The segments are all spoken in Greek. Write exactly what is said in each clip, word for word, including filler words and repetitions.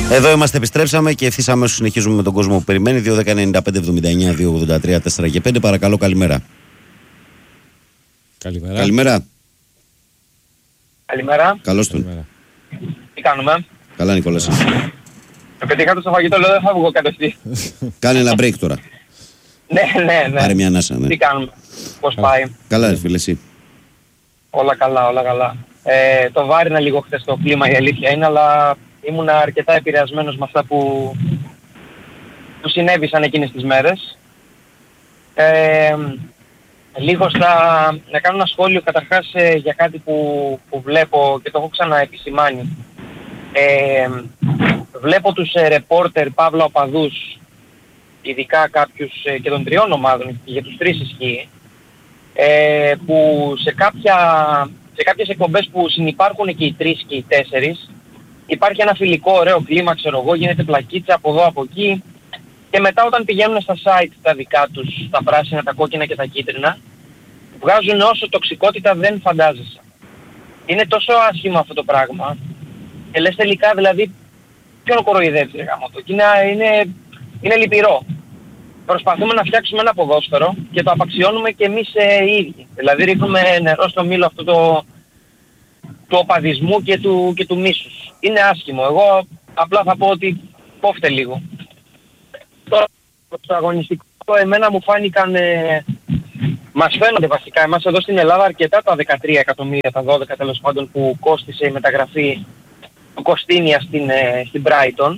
Εδώ είμαστε, επιστρέψαμε και ευθύς αμέσως συνεχίζουμε με τον κόσμο που περιμένει. δύο δέκα ενενήντα πέντε εβδομήντα εννιά δύο ογδόντα τρία τέσσερα και πέντε. Παρακαλώ, καλημέρα. Καλημέρα. Καλημέρα. Καλημέρα. Καλώς τον. Τι κάνουμε? Καλά, Νικόλας. Πετύχα το στο φαγητό, λέω δεν θα βγω κατευθείαν. Κάνε ένα break τώρα. Ναι, ναι, ναι. Πάρε μια ανάσα, ναι. Τι κάνουμε, πώς πάει? Καλά, ρε φίλε, εσύ. Όλα καλά, όλα καλά. Ε, το βάρινα λίγο χθες το κλίμα, η αλήθεια είναι, αλλά ήμουν αρκετά επηρεασμένος με αυτά που, που συνέβησαν εκείνες τις μέρες. Ε, λίγο στα... να κάνω ένα σχόλιο καταρχάς ε, για κάτι που, που βλέπω και το έχω ξαναεπισημάνει. Ε, βλέπω τους ε, ρεπόρτερ, παύλα οπαδούς, ειδικά κάποιους ε, και των τριών ομάδων, για τους τρεις ισχύει, ε, που σε, κάποια, σε κάποιες εκπομπές που συνυπάρχουν και οι τρεις και οι τέσσερις, υπάρχει ένα φιλικό ωραίο κλίμα, ξέρω εγώ, γίνεται πλακίτσα από εδώ από εκεί, και μετά όταν πηγαίνουν στα site τα δικά τους, τα πράσινα, τα κόκκινα και τα κίτρινα, βγάζουν όσο τοξικότητα δεν φαντάζεσαι. Είναι τόσο άσχημο αυτό το πράγμα, και λες τελικά δηλαδή ποιον κοροϊδεύει ρε γάμο το, και είναι, είναι, είναι λυπηρό. Προσπαθούμε να φτιάξουμε ένα ποδόσφαιρο και το απαξιώνουμε και εμείς ε, οι ίδιοι. Δηλαδή ρίχνουμε νερό στο μήλο αυτό το, του οπαδισμού και του, και του μίσους. Είναι άσχημο. Εγώ απλά θα πω ότι κόφτε λίγο. Τώρα το αγωνιστικό εμένα μου φάνηκαν, ε, μας φαίνονται βασικά εμάς εδώ στην Ελλάδα αρκετά τα δεκατρία εκατομμύρια, τα δώδεκα τέλος πάντων που κόστισε η μεταγραφή του Κωστίνια στην, ε, στην Brighton.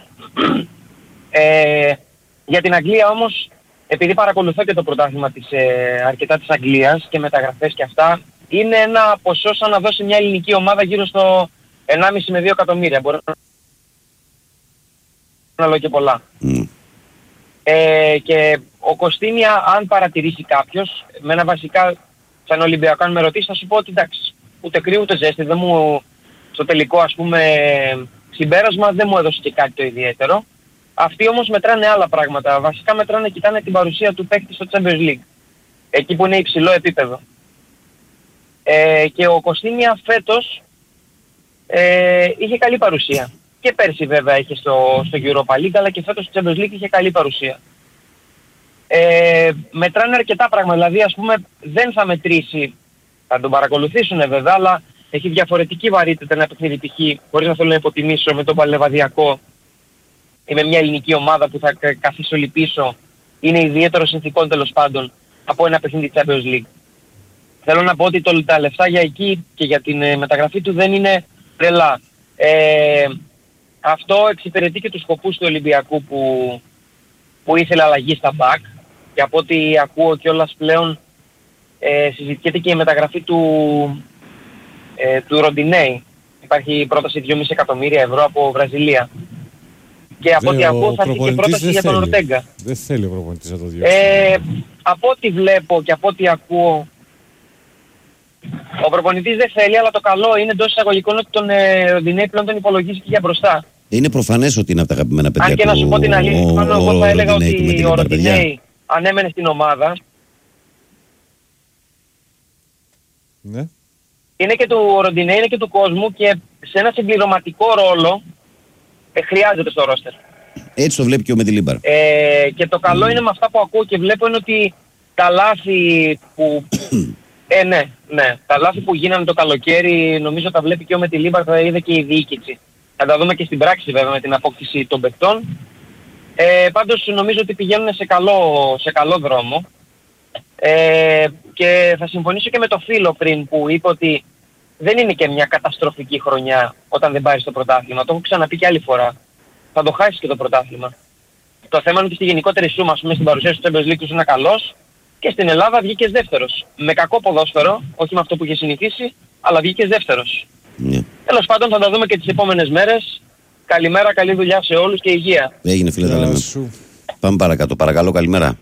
Ε, για την Αγγλία όμως, επειδή παρακολουθώ και το πρωτάθλημα της, ε, αρκετά της Αγγλίας και μεταγραφές και αυτά, είναι ένα ποσό σαν να δώσει μια ελληνική ομάδα γύρω στο ενάμιση με δύο εκατομμύρια. Μπορεί να λέω και πολλά. Mm. Ε, και ο Κωστίνια, αν παρατηρήσει κάποιος, με ένα βασικά σαν Ολυμπιακό, αν με ρωτήσει, θα σου πω ότι εντάξει, ούτε κρύο ούτε ζέστη, δεν μου, στο τελικό ας πούμε συμπέρασμα δεν μου έδωσε και κάτι το ιδιαίτερο. Αυτοί όμως μετράνε άλλα πράγματα. Βασικά μετράνε, κοιτάνε την παρουσία του παίκτη στο Champions League. Εκεί που είναι υψηλό επίπεδο. Ε, και ο Κωστίνια φέτος ε, είχε καλή παρουσία. Και πέρσι βέβαια είχε στο, στο Europa League, αλλά και φέτος στο Champions League είχε καλή παρουσία. Ε, μετράνε αρκετά πράγματα. Δηλαδή ας πούμε δεν θα μετρήσει, θα τον παρακολουθήσουν βέβαια, αλλά έχει διαφορετική βαρύτητα ένα παιχνίδι π.χ. χωρίς να θέλω να υποτιμήσω με τον Παλαιβαδιακό ή με μια ελληνική ομάδα που θα καθίσει όλοι πίσω, είναι ιδιαίτερο συνθηκών τέλος πάντων από ένα παιχνίδι Champions League. Θέλω να πω ότι το, τα λεφτά για εκεί και για την ε, μεταγραφή του δεν είναι τρελά. Ε, αυτό εξυπηρετεί και τους σκοπούς του Ολυμπιακού που, που ήθελε αλλαγή στα back, και από ό,τι ακούω κιόλας πλέον ε, συζητιέται και η μεταγραφή του, ε, του Ροντινέι. Υπάρχει πρόταση δυόμισι εκατομμύρια ευρώ από Βραζιλία. Και από ό,τι ακούω θα έχει και πρόταση για τον Ορτέγκα. Δεν θέλει ο προπονητής να το διώσει. Ε, από ό,τι βλέπω και από ό,τι ακούω, ο προπονητής δεν θέλει, αλλά το καλό είναι εντός εισαγωγικών ότι τον ε, Ροντινέι πλέον τον υπολογίζει και για μπροστά. Είναι προφανές ότι είναι από τα αγαπημένα παιδιά του. Αν και να σου πω την αλήθεια, πάνω εγώ θα έλεγα ότι ο Ροντινέι αν έμενε στην ομάδα, ναι. είναι και του Ροντινέι, είναι και του κόσμου, και σε ένα συμπληρωματικό ρόλο ε, χρειάζεται στο ρόστερ. Έτσι το βλέπει και ο Μεντιλίμπαρ. Ε, και το καλό mm. είναι με αυτά που ακούω και βλέπω είναι ότι τα λάθη που... ε, ναι, ναι. Τα λάθη που γίνανε το καλοκαίρι νομίζω τα βλέπει και ο Μεντιλίμπαρ, θα είδε και η διοίκηση. Θα τα δούμε και στην πράξη βέβαια με την απόκτηση των παικτών. Ε, πάντως νομίζω ότι πηγαίνουν σε καλό, σε καλό δρόμο. Ε, και θα συμφωνήσω και με το φίλο πριν που είπε ότι δεν είναι και μια καταστροφική χρονιά όταν δεν πάρεις το πρωτάθλημα. Το έχω ξαναπεί και άλλη φορά. Θα το χάσεις και το πρωτάθλημα. Το θέμα είναι ότι στη γενικότερη σούμα, ας πούμε, στην παρουσίαση του Champions League είναι καλός, και στην Ελλάδα βγήκες δεύτερος. Με κακό ποδόσφαιρο, όχι με αυτό που είχε συνηθίσει, αλλά βγήκες δεύτερος. Yeah. Τέλος πάντων θα τα δούμε και τις επόμενες μέρες. Καλημέρα, καλή δουλειά σε όλους και υγεία. Έγινε φίλε, τα λέμε. Πάμε παρακάτω, παρακαλώ, καλημέρα.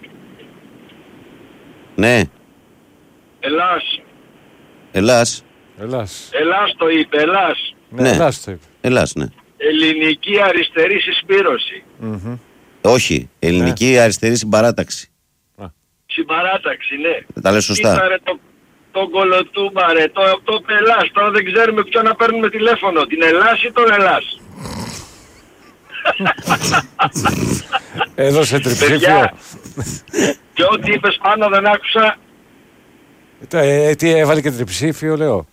Ναι. Ελλάς. Ελλάς. Ελλάς. Ελλάς το είπε, Ελλάς. Ναι, ναι. Ελλάς το είπε. Ελλάς, ναι. Ελληνική αριστερή συσπήρωση. Mm-hmm. Όχι, ελληνική ναι. αριστερή συμπαράταξη. Α. Συμπαράταξη, ναι. Τα λες σωστά. Ήταρε το, το κολοτούμπαρε, το, το Ελλάς. Τώρα δεν ξέρουμε ποιον να παίρνουμε τηλέφωνο. Την Ελλάς ή τον Ελλάς. Έδωσε τριψήφιο. Παιδιά, και ό,τι είπες πάνω δεν άκουσα. Ε, τι έβαλε και τριψήφιο, λέω.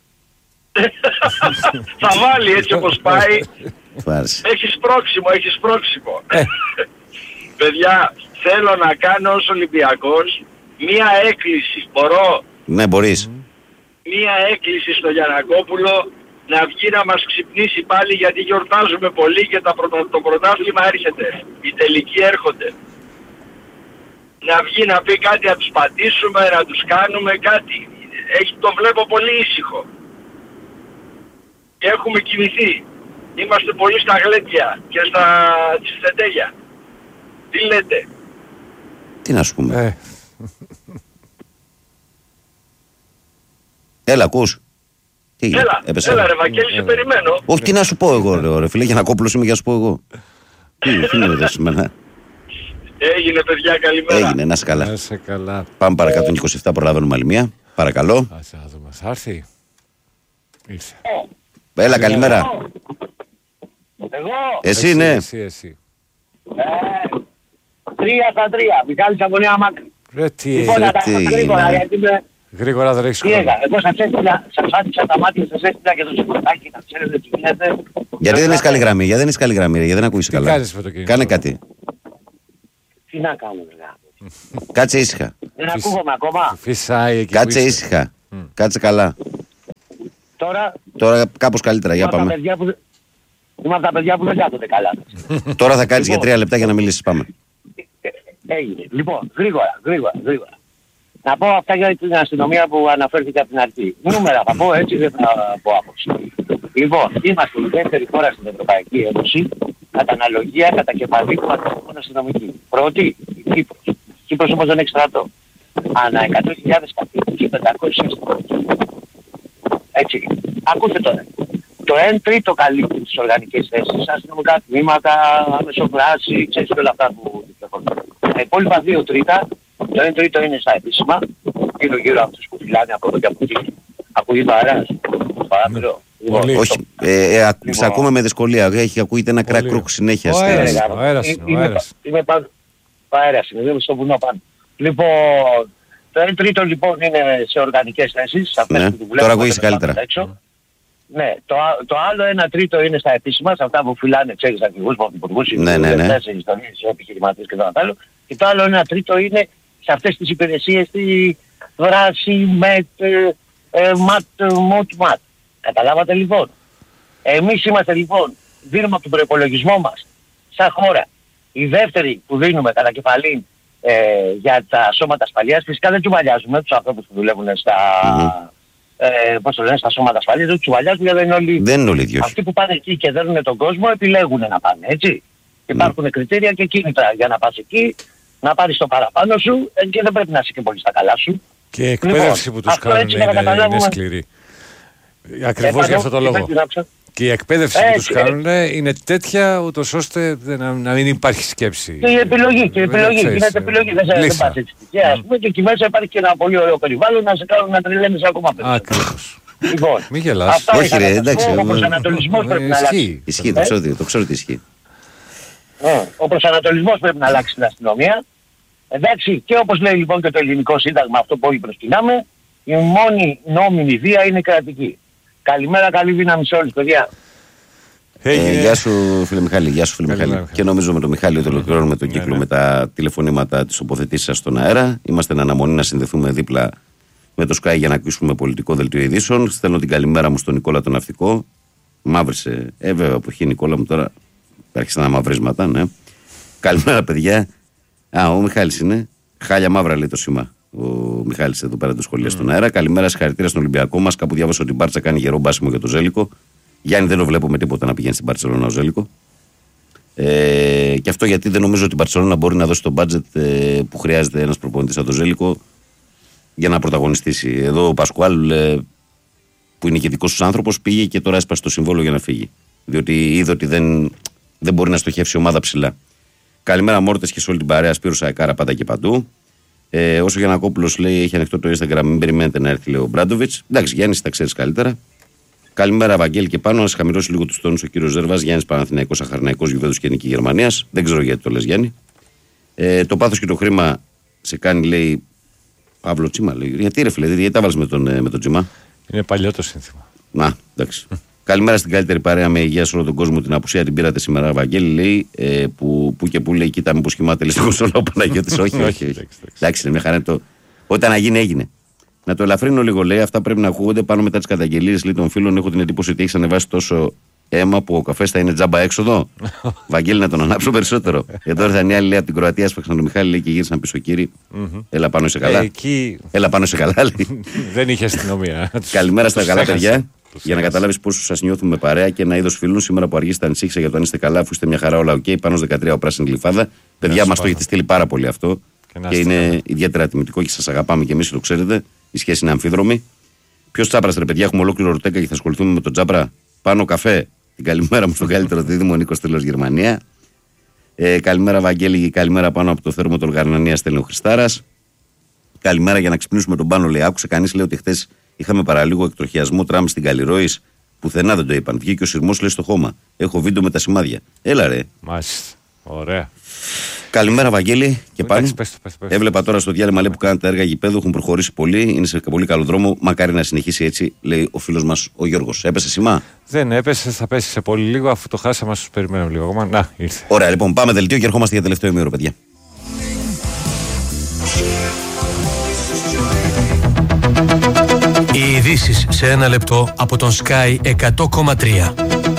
Θα βάλει έτσι όπως πάει. Βάρσε. Έχεις πρόξιμο, έχεις πρόξιμο. Ε. Παιδιά, θέλω να κάνω ως Ολυμπιακός μία έκκληση. Μπορώ Ναι, μπορείς. μία έκκληση στο Γιαννακόπουλο να βγει να μας ξυπνήσει πάλι, γιατί γιορτάζουμε πολύ και τα πρωτα... το πρωτάθλημα έρχεται. Οι τελικοί έρχονται. Να βγει να πει κάτι, να τους πατήσουμε, να τους κάνουμε κάτι. Έχει, το βλέπω πολύ ήσυχο. Και έχουμε κοιμηθεί. Είμαστε πολύ στα γλέντια και στα τσιφτετέλια. Τι λέτε? Τι να σου πούμε. Ε, Έλα, ακούς. Τι έγινε, Έλα, έπεσε. έλα ρε Βαγγέλη, σε περιμένω. Όχι, τι να σου πω εγώ, ρε, ρε φίλε, για να κόπλος είμαι για να σου πω εγώ. Τι, τι είναι εδώ σήμερα. Έγινε παιδιά, καλημέρα. Έγινε, να είσαι καλά. να είσαι καλά. Πάμε παρακάτω, είκοσι επτά, προλαβαίνουμε άλλη μία. Παρακαλώ. Άσε να δούμε, θα έρθει. Ήρθε. Έλα, καλημέρα. Εγώ, Εσύ, ναι. Εσύ, εσύ. ε, τρία στα τρία. Μιχάλης από Νέα Μάκρη. Ρε τι Λοιπόν, έγινε. να τα τι πω γρήγορα, είναι. γιατί με... Γρήγορα δεν έχεις Τι χρόνο. έκανα, εγώ σας έστειλα, σας άντυξα τα μάτια, σας έστειλα και το σηκωτάκι, να ξέρετε τι γίνεται. Γιατί δεν είσαι καλή γραμμή, γιατί δεν είσαι καλή γραμμή, ρε, γιατί δεν ακούγεσαι Τι καλά. κάνεις με το κινητό? Κάνε κάτι. Τι να κάνω, βέβαια. Κάτσε ήσυχα. Δεν ακούγομαι ακόμα. Φυσάει εκεί. Κάτσε που είσαι. ήσυχα. Κάτσε καλά. Τώρα, Τώρα κάπως καλύτερα, για είμαι από τα πάμε. παιδιά που, είμαι από τα παιδιά που δεν κάθονται καλά. Τώρα θα κάτσεις για Λοιπόν. τρία λεπτά για να μιλήσεις. Πάμε. Ε, Έγινε. Λοιπόν, γρήγορα, γρήγορα, γρήγορα. Να πω αυτά για την αστυνομία που αναφέρθηκε από την αρχή. Νούμερα θα πω, έτσι δεν θα πω άποψη. Λοιπόν, είμαστε η δεύτερη χώρα στην Ευρωπαϊκή Ένωση κατά αναλογία, κατά κεφαλή του ατόμων αστυνομική. Πρώτη, η Κύπρος. Η Κύπρος όμως δεν έχει στρατό. Ανά εκατό χιλιάδες κατοίκους και πεντακόσιες αστυνομικοί. Έτσι. Ακούστε τώρα. Το ένα τρίτο καλύπτει τις οργανικές θέσεις, αστυνομικά τμήματα, αμεσοπράση, ξέρεις και όλα αυτά που κυκλοφορούν. Τα υπόλοιπα δύο τρίτα, το ένα τρίτο είναι στα επίσημα, γύρω γύρω από τους που φυλάνε από εδώ και από εκεί. Ακούγει το αέρας, παράδειλο. Πολύ. Όχι, ε, ε, ακ- Λοιπόν. σε ακούμε με δυσκολία. Έχει, ακούγεται ένα κρακ Πολύ. κρούκ συνέχεια. Ο στη- αέρας. Ρε, ο αέρας ε, είναι, ο είμαι αέρας. πα- Είμαι πάνω. Ο αέρας είναι, είμαι στο βουνό πάνω. Λοιπόν, το ένα τρίτο λοιπόν είναι σε οργανικές θέσεις, σε αυτές Ναι, που τώρα δουλεύουν ακούγεσαι πάνω καλύτερα. έξω. Ναι, το, α- το άλλο ένα τρίτο είναι στα επίσημα, σε αυτά που φυλάνε ξέρεις αρχηγούς, πρωθυπουργούς, Ναι, ναι, ναι. υπουργούς, ιστορίες, επιχειρηματίες και το άλλο. Και το άλλο ένα τρίτο είναι σε αυτές τις υπηρεσίες τη δράση, μετ, ε, ε, ματ, μοτ, ματ. Καταλάβατε λοιπόν. Εμείς είμαστε λοιπόν, δίνουμε από τον προϋπολογισμό μας, σαν χώρα, η δεύτερη που δίνουμε κατά κεφαλή ε, για τα σώματα ασφαλείας. Φυσικά δεν τσουβαλιάζουμε τους ανθρώπους που δουλεύουν στα, ε, πώς το λένε, στα σώματα ασφαλείας, δεν τους τσουβαλιάζουμε γιατί δεν είναι όλοι. Δεν είναι όλοι ίδιοι. Αυτοί που πάνε εκεί και δέρνουν τον κόσμο επιλέγουν να πάνε, έτσι. Υπάρχουν κριτήρια και κίνητρα για να πας εκεί, να πάρεις το παραπάνω σου ε, και δεν πρέπει να είσαι και πολύ στα καλά σου. Και η εκπαίδευση Λοιπόν, που τους αυτό κάνουν έτσι για να είναι, είναι καταλάβουμε. σκληρή. Ακριβώς Ε, για αυτό το παντού, λόγο. τι να ψάξω. Και η εκπαίδευση που τους Έτσι, κάνουν είναι τέτοια ούτως ώστε να, να μην υπάρχει σκέψη. Και η επιλογή, και η Δεν επιλογή, ξέρεις, γίνεται επιλογή, δεν, σε- δεν λίστα. πας έτσι. Και ας πούμε και εκεί μέσα υπάρχει και ένα πολύ ωραίο περιβάλλον να σε κάνουν να τρελαίνεις ακόμα περισσότερο. Ακριβώς. Λοιπόν, Μην γελάς. αυτά Όχι, είχα ρε, να σας εντάξει, πω, εγώ- ο προσανατολισμός πρέπει να αλλάξει. Ισχύει. Ισχύει, το Ε. ξέρω, το ξέρω ότι ισχύει. Ε, Ο προσανατολισμός πρέπει να αλλάξει στην αστυνομία. Εντάξει, και όπως λέει λοιπόν και το ελληνικό σύνταγμα, αυτό που όλοι προσκυνάμε, η μόνη νόμιμη βία είναι κρατική. Καλημέρα, καλή δύναμη σε όλους, παιδιά. Ε, Έγινε. γεια σου, φίλε Μιχάλη. Γεια σου, φίλε Καλημέρα, Μιχάλη. Μιχάλη. Και νομίζω με τον Μιχάλη ότι ολοκληρώνουμε τον Ναι, κύκλο ναι. με τα τηλεφωνήματα τη τοποθετήση σα στον αέρα. Είμαστε εν αναμονή να συνδεθούμε δίπλα με το Sky για να ακούσουμε πολιτικό δελτίο ειδήσεων. Στέλνω την καλημέρα μου στον Νικόλα τον Ναυτικό. Μαύρησε. Ε, βέβαια, από εκεί Νικόλα μου τώρα. Άρχισαν να μαυρίσματα, ναι. Καλημέρα, παιδιά. Α, ο Μιχάλης είναι. Χάλια μαύρα λέει το σήμα. Ο Μιχάλης εδώ πέρα το σχολείο στον αέρα. Καλημέρα, συγχαρητήρια στον Ολυμπιακό μα. Κάπου διάβασα ότι η Μπάρτσα κάνει γερό μπάσιμο για το Ζέλικο. Γιάννη, δεν το βλέπουμε τίποτα να πηγαίνει στην Μπαρσελόνα ο Ζέλικο. Ε, και αυτό γιατί δεν νομίζω ότι η Μπαρσελόνα μπορεί να δώσει το μπάτζετ ε, που χρειάζεται ένα προπονητή σαν το Ζέλικο για να πρωταγωνιστήσει. Εδώ ο Πασκουάλ, ε, που είναι και δικό του άνθρωπο, πήγε και τώρα έσπασε το συμβόλαιο για να φύγει. Διότι είδε ότι δεν, δεν μπορεί να στοχεύσει ομάδα ψηλά. Καλημέρα, Μόρτες, και σε όλη την παρέα. Σπύρος Αεκάρα πάντα και παντού. Ε, όσο Γιαννακόπουλος λέει, έχει ανοιχτό το Instagram, μην περιμένετε να έρθει, λέει ο Μπράντοβιτς. Εντάξει, Γιάννη, τα ξέρει καλύτερα. Καλημέρα, Βαγγέλη και πάνω. Α χαμηλώσει λίγο του τόνου ο κύριο Ζέρβα. Γιάννη Παναθηναϊκός, Αχαρναϊκός, Γιουβέντους και Νίκη Γερμανίας. Δεν ξέρω γιατί το λες, Γιάννη. Ε, το πάθος και το χρήμα σε κάνει, λέει. Παύλο Τσίμα, λέει. Γιατί ρε φίλε, γιατί τα βάλεις με τον, με τον Τσίμα. Είναι παλιό το σύνθημα. Να, εντάξει. Καλημέρα στην καλύτερη παρέα με υγεία σε όλο τον κόσμο. Την απουσία την πήρατε σήμερα, Βαγγέλη, λέει. Ε, που, που και που λέει, κοίτα, μήπως κοιμάται λίγο στο κονσόλα ο Παναγιώτης. Όχι, όχι. όχι. Εντάξει, είναι μια χαρά. Το... Όταν να γίνει, έγινε. Να το ελαφρύνω λίγο, λέει. Αυτά πρέπει να ακούγονται πάνω μετά τις καταγγελίες των φίλων. Έχω την εντύπωση ότι έχει ανεβάσει τόσο αίμα που ο καφές θα είναι τζάμπα έξοδο. Βαγγέλη, να τον ανάψω περισσότερο. Εδώ ήρθαν οι άλλοι, λέει, από την Κροατία, σφάξαν τον Μιχάλη, λέει, και γύρισαν πίσω, κύριοι. Έλα πάνω σε καλά. Έλα πάνω σε καλά, λέει. Δεν είχε αστυνομία. Καλημέρα στα καλά, παιδιά. Για να καταλάβεις πόσο σας νιώθουμε παρέα και ένα είδος φίλων σήμερα που αργήσετε ανησύχησα για το αν είστε καλά, αφού είστε μια χαρά όλα. Οκ, okay, πάνω στους δεκατρία ο πράσινη γλυφάδα. Παιδιά, μας το έχετε στείλει πάρα πολύ αυτό. Και, και είναι καλά. Ιδιαίτερα τιμητικό και σας αγαπάμε και εμείς, το ξέρετε. Η σχέση είναι αμφίδρομη. Ποιος Τσάπρας, ρε παιδιά, έχουμε ολόκληρο ρωτέκα και θα ασχοληθούμε με τον Τσάπρα. Πάνω καφέ. Την καλημέρα μου στον καλύτερο δίδυμο Νίκος Τέλος Γερμανία. Ε, καλημέρα, Βαγγέλη, καλημέρα πάνω από το θέρμο των Γαρνανία, στέλνει ο Χριστάρας. Καλημέρα για να ξυπνήσουμε τον Πάνο, λέει. Άκουσε κανείς, λέει, ότι χθες είχαμε παραλίγο εκτροχιασμό τραμ στην Καλλιρόης. Πουθενά δεν το είπαν. Βγήκε ο σειρμός, λέει, στο χώμα. Έχω βίντεο με τα σημάδια. Έλα, ρε. Μάλιστα. Ωραία. Καλημέρα, Βαγγέλη, και πάλι. Πες, πες, πες, πες. Έβλεπα τώρα στο διάλειμμα, λέει, που κάνουν τα έργα γηπέδου, έχουν προχωρήσει πολύ, είναι σε πολύ καλό δρόμο. Μακάρι να συνεχίσει έτσι, λέει ο φίλος μας ο Γιώργος. Έπεσε σήμα. Δεν έπεσε, θα πέσει σε πολύ λίγο, αφού το χάσαμε, σου περιμένουμε λίγο ακόμα. Να, ήρθε. Ωραία, λοιπόν, πάμε δελτίο και ερχόμαστε για τελευταίο ημίωρο, παιδιά. Οι ειδήσεις σε ένα λεπτό από τον Sky εκατό κόμμα τρία.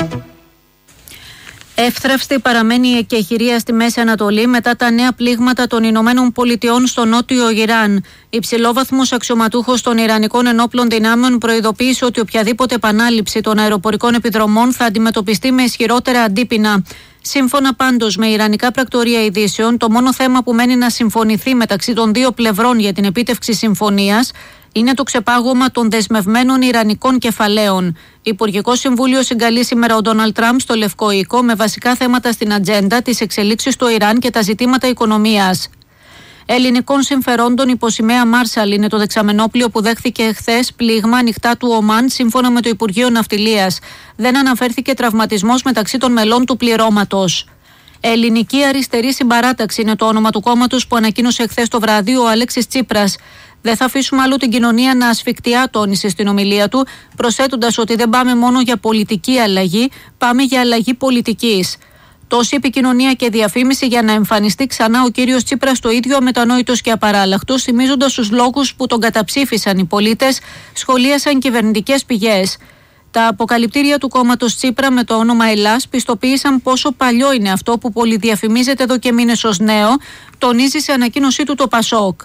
Εύθραυστη παραμένει η εκεχηρία στη Μέση Ανατολή μετά τα νέα πλήγματα των Ηνωμένων Πολιτειών στο νότιο Ιράν. Υψηλόβαθμος αξιωματούχος των Ιρανικών Ενόπλων Δυνάμεων προειδοποίησε ότι οποιαδήποτε επανάληψη των αεροπορικών επιδρομών θα αντιμετωπιστεί με ισχυρότερα αντίπεινα. Σύμφωνα πάντως με Ιρανικά πρακτορία ειδήσεων, το μόνο θέμα που μένει να συμφωνηθεί μεταξύ των δύο πλευρών για την επίτευξη συμφωνίας είναι το ξεπάγωμα των δεσμευμένων Ιρανικών κεφαλαίων. Υπουργικό Συμβούλιο συγκαλεί σήμερα ο Ντόναλντ Τραμπ στο Λευκό Οίκο με βασικά θέματα στην ατζέντα, τις εξελίξεις στο Ιράν και τα ζητήματα οικονομίας. Ελληνικών συμφερόντων υποσημαία Μάρσαλ είναι το δεξαμενόπλιο που δέχθηκε χθες πλήγμα ανοιχτά του Ομάν, σύμφωνα με το Υπουργείο Ναυτιλίας. Δεν αναφέρθηκε τραυματισμός μεταξύ των μελών του πληρώματος. Ελληνική Αριστερή Συμπαράταξη είναι το όνομα του κόμματος που ανακοίνωσε χθες το βράδυ ο Αλέξης Τσίπρας. Δεν θα αφήσουμε αλλού την κοινωνία να ασφικτιά, τόνισε στην ομιλία του, προσθέτοντας ότι δεν πάμε μόνο για πολιτική αλλαγή, πάμε για αλλαγή πολιτικής. Τόση επικοινωνία και διαφήμιση για να εμφανιστεί ξανά ο κύριος Τσίπρας το ίδιο αμετανόητος και απαράλλαχτος, θυμίζοντας τους λόγους που τον καταψήφισαν οι πολίτες, σχολίασαν κυβερνητικές πηγές. Τα αποκαλυπτήρια του κόμματος Τσίπρα με το όνομα Ελλάς πιστοποίησαν πόσο παλιό είναι αυτό που πολυδιαφημίζεται εδώ και μήνες ως νέο, τονίζει σε ανακοίνωσή του το Πασόκ.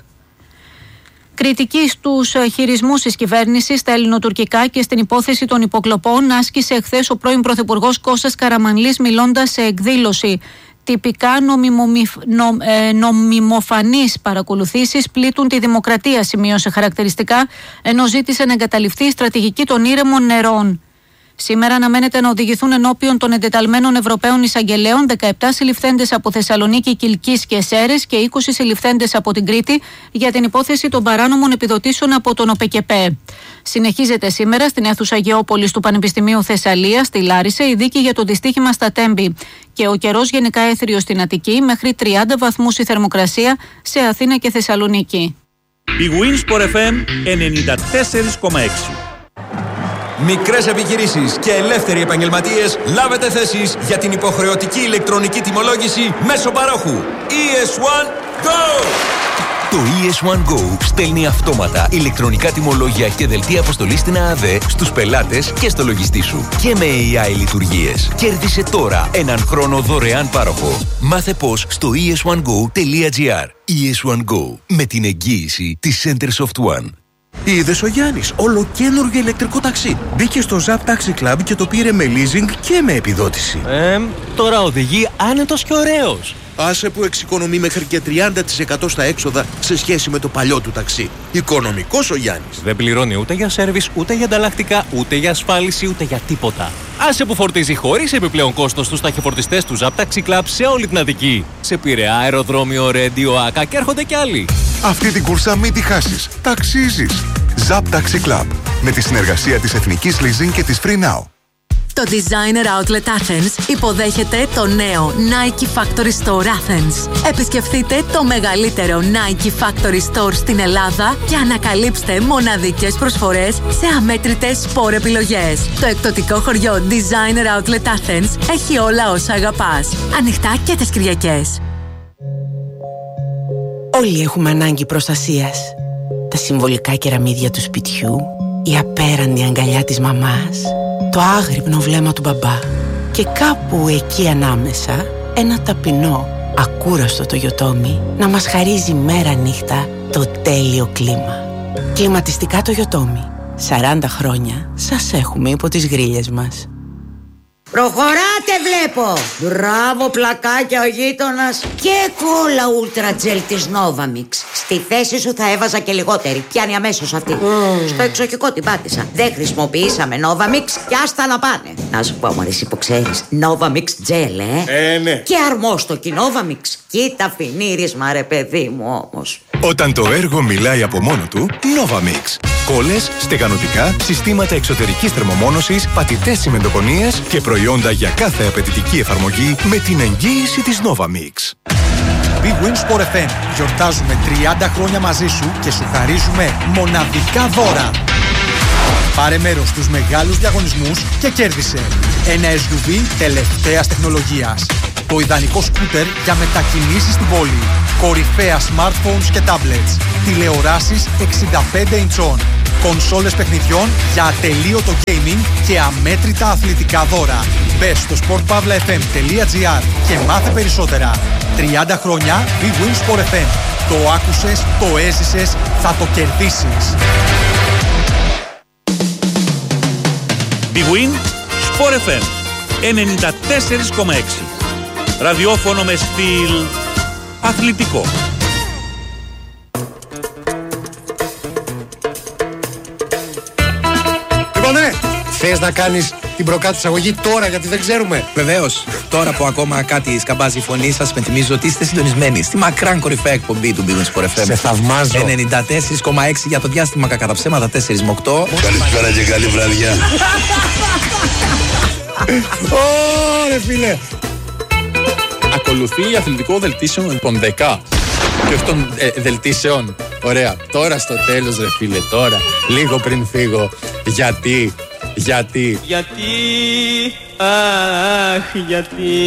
Κριτική στους χειρισμούς της κυβέρνησης στα ελληνοτουρκικά και στην υπόθεση των υποκλοπών άσκησε εχθές ο πρώην Πρωθυπουργός Κώστας Καραμανλής μιλώντας σε εκδήλωση. Τυπικά νομιμομι... νο... ε, νομιμοφανείς παρακολουθήσεις πλήττουν τη δημοκρατία, σημείωσε χαρακτηριστικά, ενώ ζήτησε να εγκαταλειφθεί η στρατηγική των ήρεμων νερών. Σήμερα αναμένεται να οδηγηθούν ενώπιον των εντεταλμένων Ευρωπαίων εισαγγελέων δεκαεπτά συλληφθέντες από Θεσσαλονίκη, Κιλκής και Σέρρες και είκοσι συλληφθέντες από την Κρήτη για την υπόθεση των παράνομων επιδοτήσεων από τον ΟΠΕΚΕΠΕ. Συνεχίζεται σήμερα στην αίθουσα Γεώπολης του Πανεπιστημίου Θεσσαλίας, στη Λάρισα, η δίκη για το δυστύχημα στα Τέμπη. Και ο καιρός γενικά έθριος στην Αττική, μέχρι τριάντα βαθμούς η θερμοκρασία σε Αθήνα και Θεσσαλονίκη. Η Winsport εφ εμ ενενήντα τέσσερα κόμμα έξι. Μικρές επιχειρήσεις και ελεύθεροι επαγγελματίες, λάβετε θέσεις για την υποχρεωτική ηλεκτρονική τιμολόγηση μέσω παρόχου. ι ες ουάν Go! Το ι ες ουάν Go στέλνει αυτόματα ηλεκτρονικά τιμολόγια και δελτία αποστολής στην ΑΑΔΕ στους πελάτες και στο λογιστή σου. Και με έι άι λειτουργίες. Κέρδισε τώρα έναν χρόνο δωρεάν πάροχο. Μάθε πώς στο ι ες ουάν γκο τελεία τζι άρ. ι ες ουάν Go, με την εγγύηση της Centersoft One. Είδες ο Γιάννης, ολοκαίνουργιο ηλεκτρικό ταξί. Μπήκε στο Zap Taxi Club και το πήρε με leasing και με επιδότηση. Ε, τώρα οδηγεί άνετος και ωραίος. Άσε που εξοικονομεί μέχρι και τριάντα τοις εκατό στα έξοδα σε σχέση με το παλιό του ταξί. Οικονομικός ο Γιάννης. Δεν πληρώνει ούτε για σέρβις, ούτε για ανταλλακτικά, ούτε για ασφάλιση, ούτε για τίποτα. Άσε που φορτίζει χωρίς επιπλέον κόστος στους ταχυφορτιστές του Zap Taxi Club σε όλη την Αττική. Σε Πειραιά, αεροδρόμιο, Ρέντιο, Άκα και έρχονται κι άλλοι. Αυτή την κούρσα μην τη χάσεις. Ταξίζεις. Zap Taxi Club. με τη συνεργασία της Εθνικής Leasing και της Free Now. Το Designer Outlet Athens υποδέχεται το νέο Nike Factory Store Athens. Επισκεφτείτε το μεγαλύτερο Nike Factory Store στην Ελλάδα και ανακαλύψτε μοναδικές προσφορές σε αμέτρητες σπορ επιλογές. Το εκπτωτικό χωριό Designer Outlet Athens έχει όλα όσα αγαπάς. Ανοιχτά και τις Κυριακές. Όλοι έχουμε ανάγκη προστασίας. Τα συμβολικά κεραμίδια του σπιτιού, η απέραντη αγκαλιά της μαμάς, το άγρυπνο βλέμμα του μπαμπά και κάπου εκεί ανάμεσα ένα ταπεινό, ακούραστο το Toyotomi να μας χαρίζει μέρα νύχτα το τέλειο κλίμα. Κλιματιστικά το Toyotomi. σαράντα χρόνια σας έχουμε υπό τις γρίλες μας. Προχωράτε βλέπω! Μπράβο πλακάκια ο γείτονας. Και κόλλα Ultra Gel της Novamix. Στη θέση σου θα έβαζα και λιγότερη. Πιάνει αμέσως αυτή. mm. Στο εξοχικό την πάτησα. Δεν χρησιμοποιήσαμε Novamix και άστα να πάνε. Να σου πω μωρής που ξέρεις, Novamix Gel ε Ε ναι. Και αρμόστοκι Novamix. Κοίτα φινίρισμα ρε παιδί μου όμως. Όταν το έργο μιλάει από μόνο του, Novamix. Κόλλες, στεγανοτικά, συστήματα εξωτερικής θερμομόνωσης, πατητές τσιμεντοκονίες και προϊόντα για κάθε απαιτητική εφαρμογή με την εγγύηση της Novamix. Big Win Sport εφ εμ. Γιορτάζουμε τριάντα χρόνια μαζί σου και σου χαρίζουμε μοναδικά δώρα. Πάρε μέρος στους μεγάλους διαγωνισμούς και κέρδισε ένα ες γιου βι τελευταίας τεχνολογίας. Το ιδανικό σκούτερ για μετακινήσεις στην πόλη. Κορυφαία smartphones και tablets. Τηλεοράσεις εξήντα πέντε ιντσών. Κονσόλες παιχνιδιών για ατελείωτο gaming και αμέτρητα αθλητικά δώρα. Μπες στο σπορτ παύλα εφ εμ τελεία τζι άρ και μάθε περισσότερα. τριάντα χρόνια Big Win Sport εφ εμ. Το άκουσες, το έζησες, θα το κερδίσεις. Big Win Sport εφ εμ ενενήντα τέσσερα κόμμα έξι. Ραδιόφωνο με στυλ αθλητικό. Λοιπόν, ναι, θες να κάνεις την προκάτω εισαγωγή τώρα γιατί δεν ξέρουμε? Βεβαίως, τώρα που ακόμα κάτι σκαμπάζει η φωνή σας, πενθυμίζω ότι είστε συντονισμένοι στη μακράν κορυφαία εκπομπή του Big Win Sport εφ εμ. Σε θαυμάζω. ενενήντα τέσσερα κόμμα έξι για το διάστημα κατά ψέματα τέσσερα με οκτώ. Καλησπέρα και καλή βραδιά. Ωρε φίλε. Ακολουθεί αθλητικό δελτίσεων των δέκα και όχι των ε, δελτίσεων. Ωραία. Τώρα στο τέλος ρε φίλε, τώρα, λίγο πριν φύγω. Γιατί, γιατί. Γιατί, αχ, γιατί.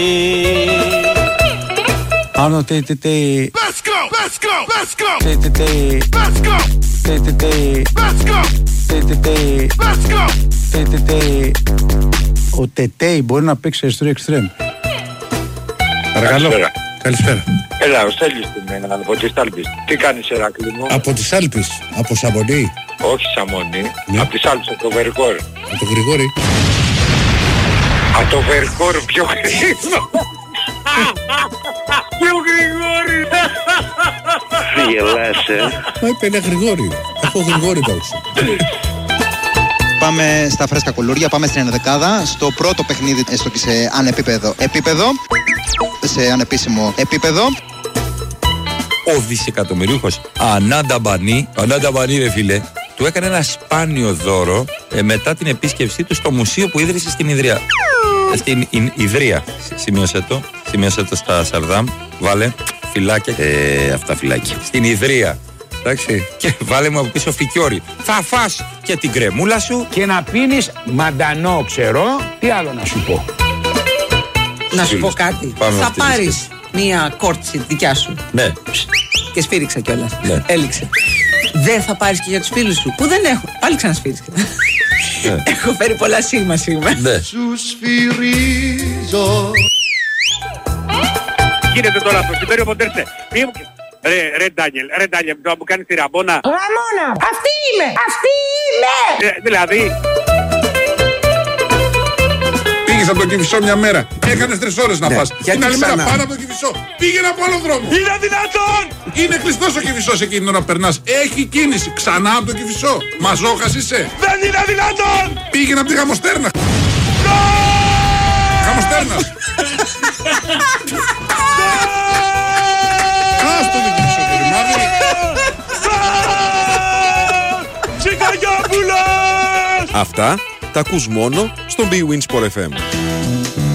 Άνω τε τε τε. Let's go, let's go, let's go. Τε τε τε. Let's go. Τε τε τε. Let's go. Τε τε τε. Let's go. Τε τε τε. Ο Τετέι μπορεί να παίξει αριστερό εξτρέμ. Παρακαλώ. Καλησπέρα. Καλησπέρα. Έλα, ο Στέλιος την μένα από τις Άλπεις. Τι κάνεις Εράκλη μου? Από τις Άλπεις, από Σαμονή. Όχι Σαμονή, ναι. Από τις Άλπεις, από το Βερκόρ. Από το Γρηγόρη. Από το Βερκόρ πιο γρήγορο. Πιο Γρηγόρη. Τι γελάς, ε. Μα είπε ένα Γρηγόρη. Από Γρηγόρη το άκουσα. Πάμε στα φρέσκα κουλούρια, πάμε στην ενδεκάδα. Στο πρώτο παιχνίδι, έστω και σε ανεπίπεδο επίπεδο. Σε ανεπίσημο επίπεδο. Ο δισεκατομμυρίουχος Ανάντα Μπανί, Ανάντα Μπανί ρε φίλε, του έκανε ένα σπάνιο δώρο ε, μετά την επίσκεψή του στο μουσείο που ίδρυσε στην Ιδρία. Στην Ι, Ιδρία, σημείωσε το, σημείωσε το στα Σαρδάμ, βάλε φυλάκια. Ε, αυτά φυλάκια. Στην Ιδρία. Εντάξει. Και βάλε μου από πίσω φικιόρι. Θα φας και την κρεμούλα σου και να πίνεις μαντανό ξερό. Τι άλλο να σου πω? Να σου πω κάτι. Πάμε θα πάρεις μία κόρτσι δικιά σου. Ναι. Και σφύριξα κιόλας. Ναι. Έληξε. Δεν θα πάρεις και για τους φίλους σου που δεν έχω. Πάλι ξανασφύριξα. Ναι. Έχω φέρει πολλά σίγμα σίγμα. Ναι. Σου σφυρίζω. Γίνεται τώρα αυτό, συμπέριο Μοντέρσε. Ρε, ρε Ντάνιελ, ρε Ντάνιελ, το μου κάνεις τη Ραμπόνα. Ραμόνα, αυτή είμαι, αυτή είμαι. Ε, δηλαδή. Πήγες από τον Κηφισό μια μέρα, έκανες τρεις ώρες να ναι. πας. Την άλλη μέρα πάνω από τον Κηφισό, πήγαινε από άλλο δρόμο. Είναι δυνατόν. Είναι κλειστός ο Κηφισός εκείνη την ώρα που περνάς. Έχει κίνηση, ξανά από τον Κηφισό. Μαζόχας είσαι. Δεν είναι δυνατόν. Πήγαινε από τη Γαμοστέρνα. Γαμοστέρνας. Άστο δεν Κηφισό το ρημάδι. Τσικαγιόπουλο! Αυτά τα ακούς μόνο στο Big Win Sport εφ εμ.